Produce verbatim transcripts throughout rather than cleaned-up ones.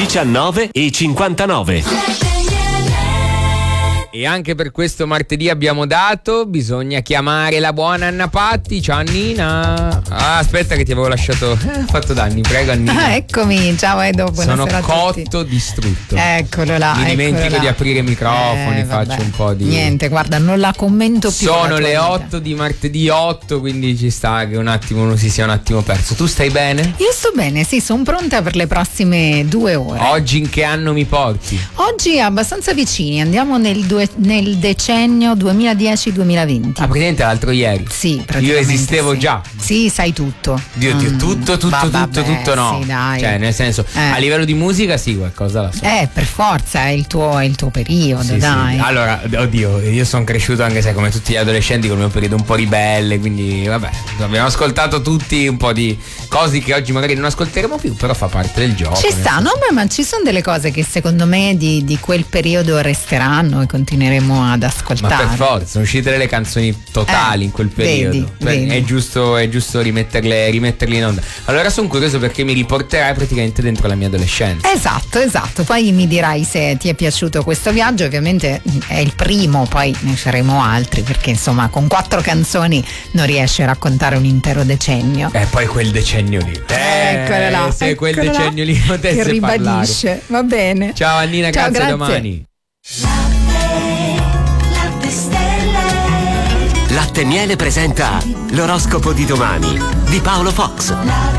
diciannove e cinquantanove. E anche per questo martedì abbiamo dato, bisogna chiamare la buona Anna Patti. Ciao Annina. Ah, aspetta che ti avevo lasciato, eh, fatto danni, prego Annina. Ah, eccomi, ciao Edo, buonasera. Sono a tutti. cotto, distrutto. Eccolo là. Mi dimentico eccolo là. di aprire i microfoni, eh, faccio vabbè. un po' di... Niente, guarda, non la commento più. Sono le vita. otto di martedì otto, quindi ci sta che un attimo uno si sia un attimo perso. Tu stai bene? Io sto bene, sì, sono pronta per le prossime due ore. Oggi in che anno mi porti? Oggi abbastanza vicini, andiamo nel, due, nel decennio duemiladieci duemilaventi. Ah, praticamente l'altro ieri. Sì, praticamente Io esistevo sì. già. Sì, sai tutto. Dio, Dio, Mm. tutto, tutto, Va- tutto, vabbè, tutto no. Sì, dai. Cioè, nel senso, Eh. a livello di musica sì, qualcosa la so. Eh, per forza, è il tuo, è il tuo periodo, Sì, dai. sì. Allora, oddio, io sono cresciuto anche se come tutti gli adolescenti con il mio periodo un po' ribelle, quindi vabbè, abbiamo ascoltato tutti un po' di cose che oggi magari non ascolteremo più, però fa parte del gioco. Ci sta, no? Beh, ma ci sono delle cose che secondo me di, di quel periodo resteranno e continueremo ad Ma ascoltare. per forza, sono uscite le canzoni totali Eh, in quel periodo. vedi, Per- vedi. È giusto, è giusto rimetterle, rimetterle in onda. Allora sono curioso perché mi riporterai praticamente dentro la mia adolescenza. Esatto, esatto. Poi mi dirai se ti è piaciuto questo viaggio. Ovviamente è il primo, poi ne faremo altri perché insomma con quattro canzoni non riesci a raccontare un intero decennio. E poi quel decennio lì. Eh, Eccola là, se quel eccola là, decennio lì potesse che ribadisce, parlare. va bene. Ciao Annina, Ciao, grazie, a grazie. domani. Latte e Miele presenta l'oroscopo di domani di Paolo Fox.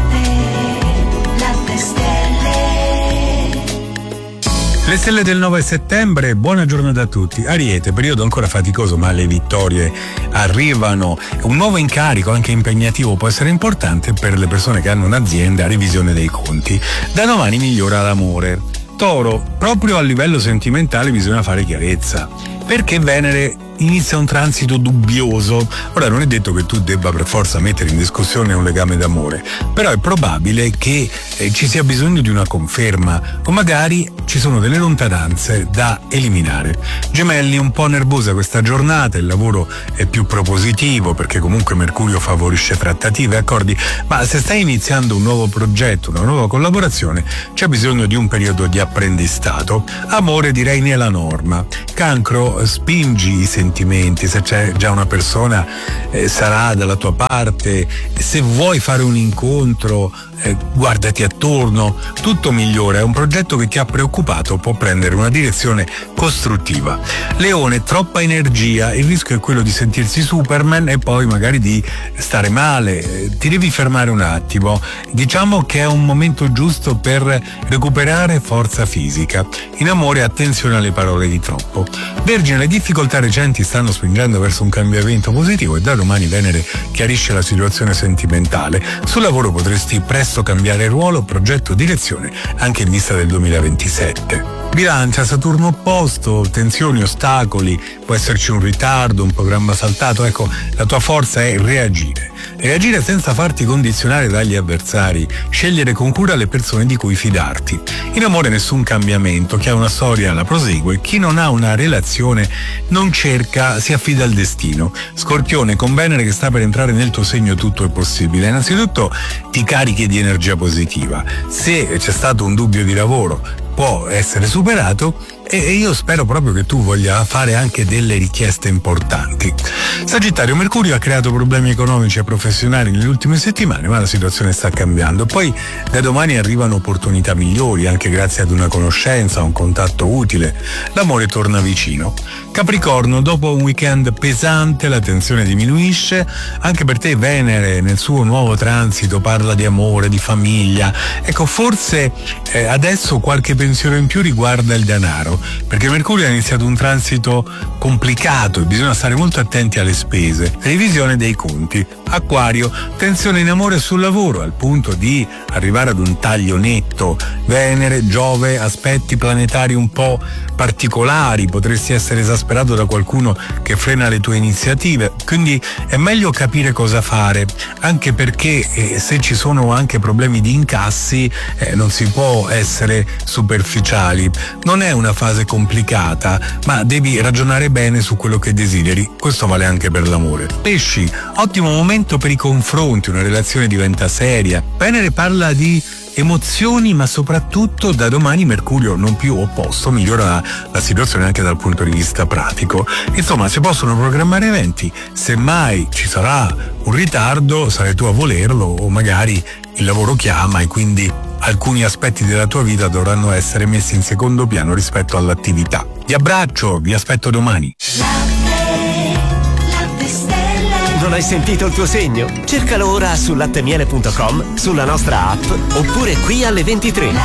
Le stelle del nove settembre, buona giornata a tutti. Ariete, periodo ancora faticoso ma le vittorie arrivano. Un nuovo incarico, anche impegnativo, può essere importante per le persone che hanno un'azienda, revisione dei conti. Da domani migliora l'amore. Toro, proprio a livello sentimentale bisogna fare chiarezza, perché Venere inizia un transito dubbioso. Ora non è detto che tu debba per forza mettere in discussione un legame d'amore, però è probabile che eh, ci sia bisogno di una conferma o magari ci sono delle lontananze da eliminare. Gemelli, un po' nervosa questa giornata, il lavoro è più propositivo perché comunque Mercurio favorisce trattative e accordi, ma se stai iniziando un nuovo progetto, una nuova collaborazione, c'è bisogno di un periodo di apprendistato. Amore, direi nella norma. Cancro, spingi i sentimenti, se c'è già una persona eh, sarà dalla tua parte, se vuoi fare un incontro eh, guardati attorno, tutto migliora, è un progetto che ti ha preoccupato, può prendere una direzione costruttiva. Leone, troppa energia, il rischio è quello di sentirsi Superman e poi magari di stare male, eh, ti devi fermare un attimo, diciamo che è un momento giusto per recuperare forza fisica. In amore attenzione alle parole di troppo. Vergine, le difficoltà recenti stanno spingendo verso un cambiamento positivo e da domani Venere chiarisce la situazione sentimentale. Sul lavoro potresti presto cambiare ruolo, progetto, direzione, anche in vista del duemilaventisette. Bilancia, Saturno opposto, tensioni, ostacoli, può esserci un ritardo, un programma saltato, ecco, la tua forza è reagire. Reagire senza farti condizionare dagli avversari, scegliere con cura le persone di cui fidarti. In amore nessun cambiamento, chi ha una storia la prosegue, chi non ha una relazione non cerca, si affida al destino. Scorpione, con Venere che sta per entrare nel tuo segno tutto è possibile. Innanzitutto ti carichi di energia positiva. Se c'è stato un dubbio di lavoro, può essere superato e io spero proprio che tu voglia fare anche delle richieste importanti. Sagittario, Mercurio ha creato problemi economici e professionali nelle ultime settimane, ma la situazione sta cambiando. Poi da domani arrivano opportunità migliori, anche grazie ad una conoscenza, un contatto utile. L'amore torna vicino. Capricorno, dopo un weekend pesante la tensione diminuisce, anche per te Venere nel suo nuovo transito parla di amore, di famiglia. Ecco, forse eh, adesso qualche pensiero in più riguarda il denaro, perché Mercurio ha iniziato un transito complicato e bisogna stare molto attenti alle spese. Revisione dei conti. Acquario, tensione in amore e sul lavoro al punto di arrivare ad un taglio netto. Venere, Giove, aspetti planetari un po' particolari, potresti essere esasperato da qualcuno che frena le tue iniziative, quindi è meglio capire cosa fare, anche perché eh, se ci sono anche problemi di incassi eh, non si può essere superficiali. Non è una fase complicata, ma devi ragionare bene su quello che desideri. Questo vale anche per l'amore. Pesci, ottimo momento per i confronti, una relazione diventa seria. Venere parla di emozioni, ma soprattutto da domani Mercurio non più opposto migliora la situazione anche dal punto di vista pratico. Insomma, si possono programmare eventi, semmai ci sarà un ritardo sarai tu a volerlo, o magari il lavoro chiama e quindi alcuni aspetti della tua vita dovranno essere messi in secondo piano rispetto all'attività. Vi abbraccio, vi aspetto domani. Non hai sentito il tuo segno? Cercalo ora su lattemiele punto com, sulla nostra app oppure qui alle ventitré.